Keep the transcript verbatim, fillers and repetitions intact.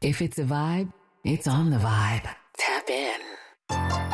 If it's a vibe, it's on the vibe. Tap in.